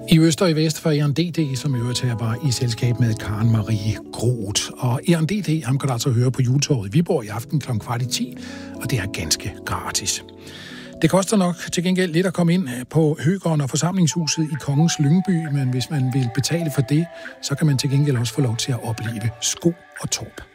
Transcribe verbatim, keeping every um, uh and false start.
I øst og i vest for Ehren D D, som i øvrigt her var i selskab med Karen Marie Groth. Og Ehren D D, ham kan du altså høre på Juletorvet i Viborg i aften klokken kvart i ti, og det er ganske gratis. Det koster nok til gengæld lidt at komme ind på Høgården og forsamlingshuset i Kongens Lyngby, men hvis man vil betale for det, så kan man til gengæld også få lov til at opleve sko og torp.